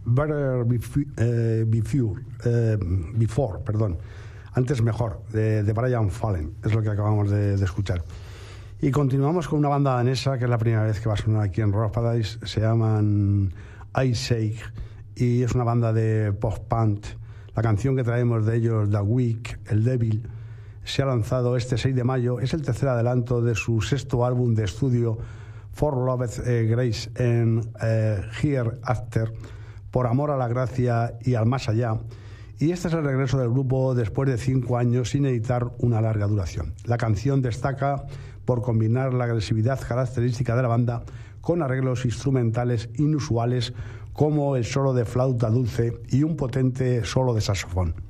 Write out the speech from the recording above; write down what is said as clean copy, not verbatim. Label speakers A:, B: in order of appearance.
A: Better Before, perdón. Antes Mejor, de Brian Fallen, es lo que acabamos de escuchar. Y continuamos con una banda danesa, que es la primera vez que va a sonar aquí en Rock Paradise. Se llaman Iceshake y es una banda de post-punk. La canción que traemos de ellos, The Weak, El Débil, se ha lanzado este 6 de mayo. Es el tercer adelanto de su sexto álbum de estudio, For Loveth Grace and Hereafter, Por amor a la gracia y al más allá. Y este es el regreso del grupo después de 5 años sin editar una larga duración. La canción destaca por combinar la agresividad característica de la banda con arreglos instrumentales inusuales como el solo de flauta dulce y un potente solo de saxofón.